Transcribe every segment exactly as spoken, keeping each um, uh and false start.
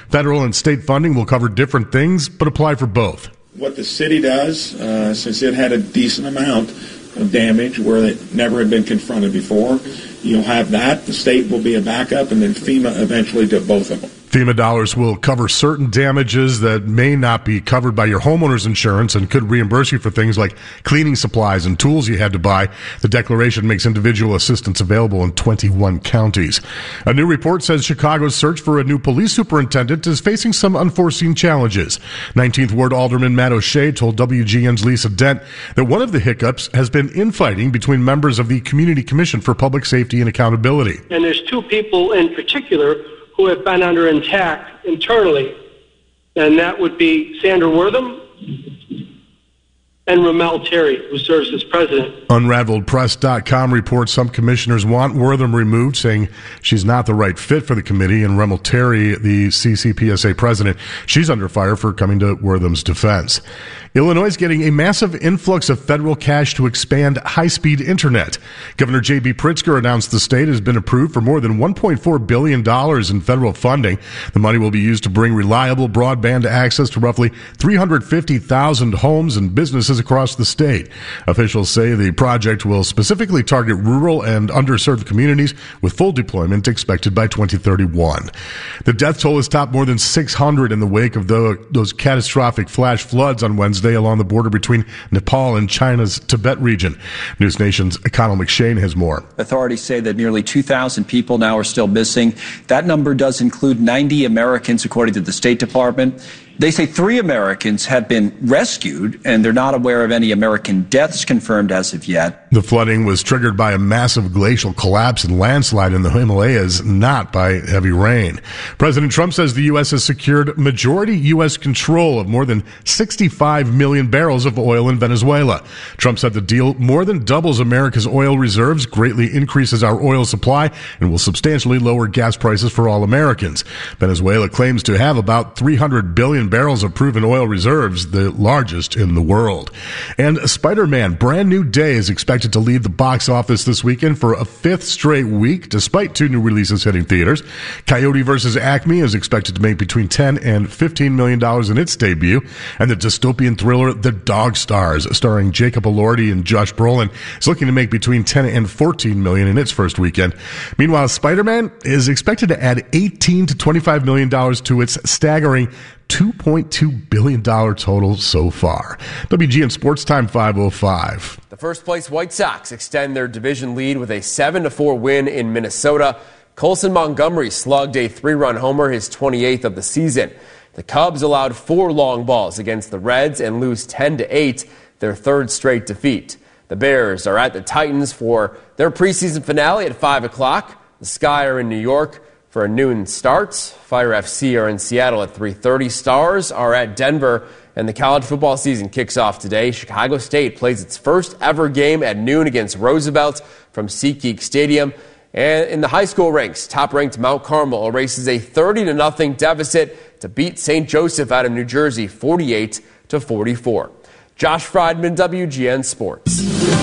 Federal and state funding will cover different things, but apply for both. What the city does, uh, since it had a decent amount of damage where it never had been confronted before, you'll have that. The state will be a backup, and then FEMA eventually to both of them. FEMA dollars will cover certain damages that may not be covered by your homeowner's insurance and could reimburse you for things like cleaning supplies and tools you had to buy. The declaration makes individual assistance available in twenty-one counties. A new report says Chicago's search for a new police superintendent is facing some unforeseen challenges. nineteenth Ward Alderman Matt O'Shea told W G N's Lisa Dent that one of the hiccups has been infighting between members of the Community Commission for Public Safety and Accountability. And there's two people in particular who have been under attack internally, and that would be Sandra Wortham and Ramel Terry, who serves as president. Unraveled Press dot com reports some commissioners want Wortham removed, saying she's not the right fit for the committee, and Ramel Terry, the C C P S A president, she's under fire for coming to Wortham's defense. Illinois is getting a massive influx of federal cash to expand high-speed internet. Governor J B Pritzker announced the state has been approved for more than one point four billion dollars in federal funding. The money will be used to bring reliable broadband access to roughly three hundred fifty thousand homes and businesses across the state. Officials say the project will specifically target rural and underserved communities, with full deployment expected by twenty thirty-one. The death toll has topped more than six hundred in the wake of the, those catastrophic flash floods on Wednesday along the border between Nepal and China's Tibet region. News Nation's Connell McShane has more. Authorities say that nearly two thousand people now are still missing. That number does include ninety Americans, according to the State Department. They say three Americans have been rescued, and they're not aware of any American deaths confirmed as of yet. The flooding was triggered by a massive glacial collapse and landslide in the Himalayas, not by heavy rain. President Trump says the U S has secured majority U S control of more than sixty-five million barrels of oil in Venezuela. Trump said the deal more than doubles America's oil reserves, greatly increases our oil supply, and will substantially lower gas prices for all Americans. Venezuela claims to have about three hundred billion barrels of proven oil reserves, the largest in the world. And Spider-Man Brand New Day is expected to lead the box office this weekend for a fifth straight week, despite two new releases hitting theaters. Coyote versus Acme is expected to make between ten and fifteen million dollars in its debut. And the dystopian thriller The Dog Stars, starring Jacob Elordi and Josh Brolin, is looking to make between ten and fourteen million dollars in its first weekend. Meanwhile, Spider-Man is expected to add eighteen to twenty-five million dollars to its staggering two point two billion dollars total so far. W G N Sports Time five oh five. The first-place White Sox extend their division lead with a seven to four win in Minnesota. Colson Montgomery slugged a three-run homer, his twenty-eighth of the season. The Cubs allowed four long balls against the Reds and lose ten to eight, their third straight defeat. The Bears are at the Titans for their preseason finale at five o'clock. The Sky are in New York for a noon start. Fire F C are in Seattle at three thirty. Stars are at Denver, and the college football season kicks off today. Chicago State plays its first ever game at noon against Roosevelt from SeatGeek Stadium. And in the high school ranks, top-ranked Mount Carmel erases a thirty to nothing deficit to beat Saint Joseph out of New Jersey forty-eight to forty-four. Josh Friedman, W G N Sports.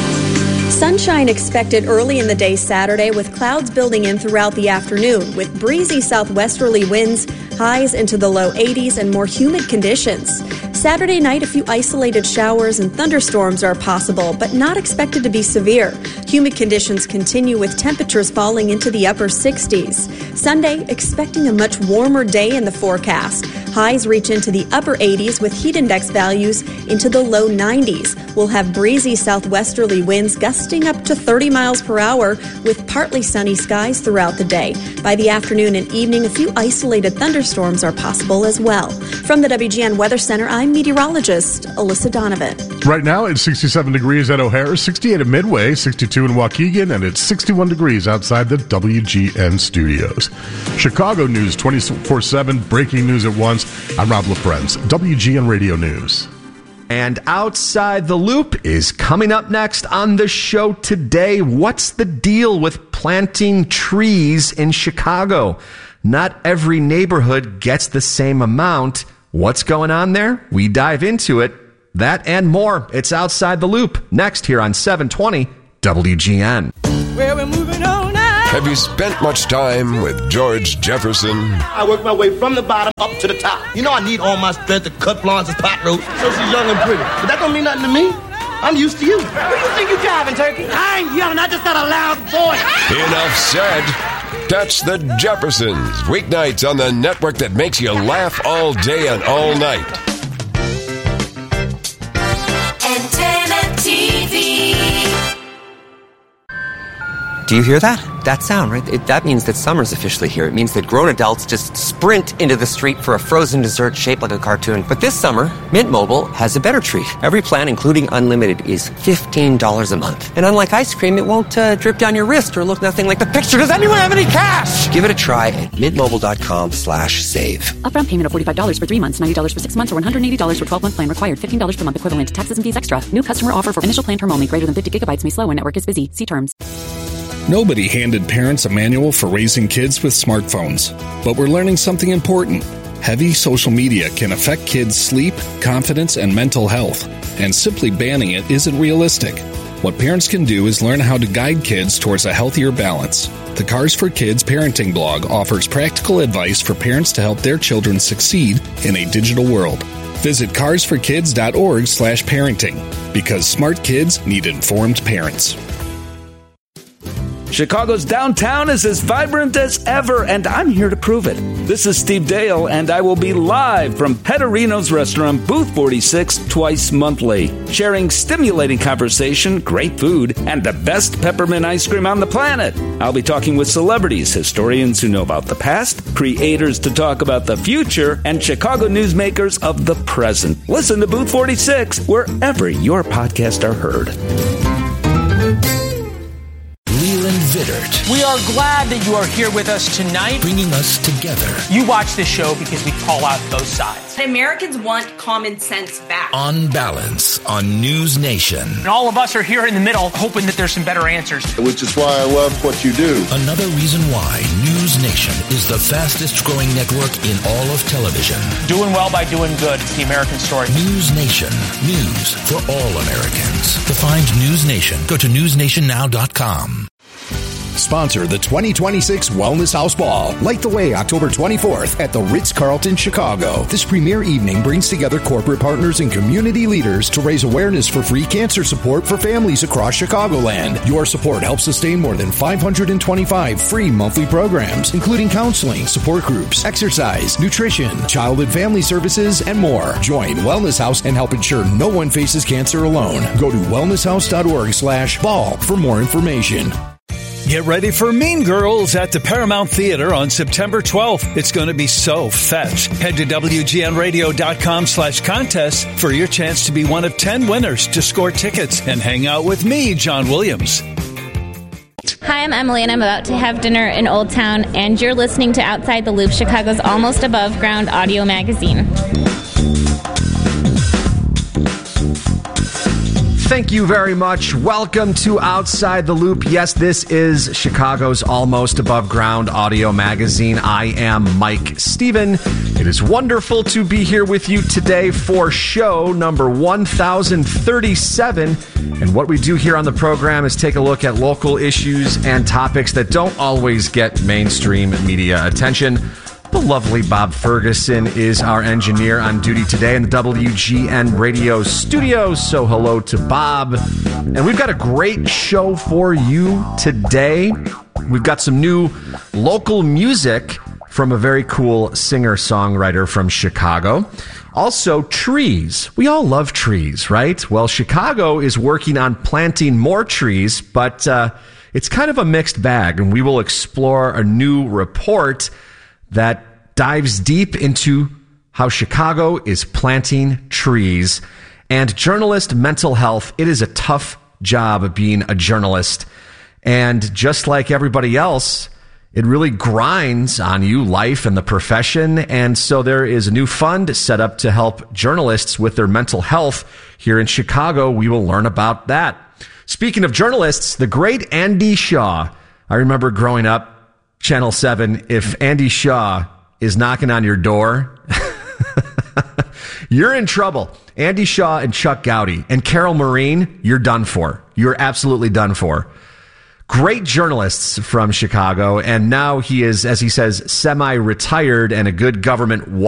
Sunshine expected early in the day Saturday, with clouds building in throughout the afternoon, with breezy southwesterly winds, highs into the low eighties, and more humid conditions. Saturday night, a few isolated showers and thunderstorms are possible, but not expected to be severe. Humid conditions continue with temperatures falling into the upper sixties. Sunday, expecting a much warmer day in the forecast. Highs reach into the upper eighties with heat index values into the low nineties. We'll have breezy southwesterly winds gusting up to thirty miles per hour with partly sunny skies throughout the day. By the afternoon and evening, a few isolated thunderstorms are possible as well. From the W G N Weather Center, I'm meteorologist Alyssa Donovan. Right now, it's sixty-seven degrees at O'Hare, sixty-eight at Midway, sixty-two in Waukegan, and it's sixty-one degrees outside the W G N studios. Chicago News twenty-four seven, breaking news at once. I'm Rob LaFrenz, W G N Radio News. And Outside the Loop is coming up next on the show today. What's the deal with planting trees in Chicago? Not every neighborhood gets the same amount. What's going on there? We dive into it. That and more. It's Outside the Loop next here on seven twenty W G N. Well, we're moving on now. Have you spent much time with George Jefferson? I worked my way from the bottom up to the top. You know I need all my strength to cut Florence's pot roast so she's young and pretty. But that don't mean nothing to me. I'm used to you. Who do you think you're driving, Turkey? I ain't yelling. I just got a loud voice. Enough said. That's the Jeffersons. Weeknights on the network that makes you laugh all day and all night. Antenna T V. Do you hear that? That sound, right? It, that means that summer's officially here. It means that grown adults just sprint into the street for a frozen dessert shaped like a cartoon. But this summer, Mint Mobile has a better treat. Every plan, including unlimited, is fifteen dollars a month. And unlike ice cream, it won't uh, drip down your wrist or look nothing like the picture. Does anyone have any cash? Give it a try at mintmobile.com slash save. Upfront payment of forty-five dollars for three months, ninety dollars for six months, or one hundred eighty dollars for twelve-month plan required. fifteen dollars per month equivalent. Taxes and fees extra. New customer offer for initial plan term only. Greater than fifty gigabytes may slow when network is busy. See terms. Nobody handed parents a manual for raising kids with smartphones. But we're learning something important. Heavy social media can affect kids' sleep, confidence, and mental health. And simply banning it isn't realistic. What parents can do is learn how to guide kids towards a healthier balance. The Cars for Kids parenting blog offers practical advice for parents to help their children succeed in a digital world. Visit carsforkids.org slash parenting, because smart kids need informed parents. Chicago's downtown is as vibrant as ever, and I'm here to prove it. This is Steve Dale, and I will be live from Pedorino's restaurant, Booth forty-six, twice monthly, sharing stimulating conversation, great food, and the best peppermint ice cream on the planet. I'll be talking with celebrities, historians who know about the past, creators to talk about the future, and Chicago newsmakers of the present. Listen to Booth forty-six wherever your podcasts are heard. Vittert. We are glad that you are here with us tonight. Bringing us together. You watch this show because we call out both sides. Americans want common sense back. On Balance on News Nation. And all of us are here in the middle hoping that there's some better answers. Which is why I love what you do. Another reason why News Nation is the fastest growing network in all of television. Doing well by doing good. It's the American story. News Nation. News for all Americans. To find News Nation, go to news nation now dot com. Sponsor the twenty twenty-six Wellness House Ball. Light the way October twenty-fourth at the Ritz-Carlton, Chicago. This premier evening brings together corporate partners and community leaders to raise awareness for free cancer support for families across Chicagoland. Your support helps sustain more than five hundred twenty-five free monthly programs, including counseling, support groups, exercise, nutrition, child and family services, and more. Join Wellness House and help ensure no one faces cancer alone. Go to wellness house dot org slash ball for more information. Get ready for Mean Girls at the Paramount Theater on September twelfth. It's going to be so fetch. Head to W G N radio dot com slash contest for your chance to be one of ten winners to score tickets and hang out with me, John Williams. Hi, I'm Emily, and I'm about to have dinner in Old Town, and you're listening to Outside the Loop, Chicago's almost above ground audio magazine. Thank you very much. Welcome to Outside the Loop. Yes, this is Chicago's almost above ground audio magazine. I am Mike Stephen. It is wonderful to be here with you today for show number one thousand thirty-seven. And what we do here on the program is take a look at local issues and topics that don't always get mainstream media attention. The lovely Bob Ferguson is our engineer on duty today in the W G N radio studio. So hello to Bob. And we've got a great show for you today. We've got some new local music from a very cool singer-songwriter from Chicago. Also, trees. We all love trees, right? Well, Chicago is working on planting more trees, but uh, it's kind of a mixed bag. And we will explore a new report that dives deep into how Chicago is planting trees. And journalist mental health, it is a tough job of being a journalist. And just like everybody else, it really grinds on you, life and the profession. And so there is a new fund set up to help journalists with their mental health here in Chicago. We will learn about that. Speaking of journalists, the great Andy Shaw. I remember growing up, Channel seven, if Andy Shaw is knocking on your door, you're in trouble. Andy Shaw and Chuck Gowdy and Carol Marine, you're done for. You're absolutely done for. Great journalists from Chicago, and now he is, as he says, semi-retired and a good government